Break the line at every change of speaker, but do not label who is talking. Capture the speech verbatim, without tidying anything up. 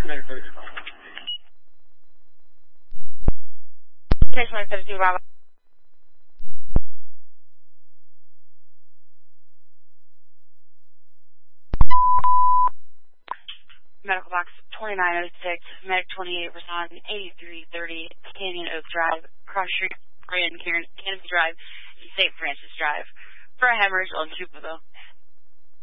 Six one seven two Bravo. Medical box twenty-nine oh six, Medic twenty-eight, responding eighty-three thirty, Canyon Oak Drive, Cross Street, Grand Canopy Drive, and Saint Francis Drive. For a hemorrhage on Jupiter.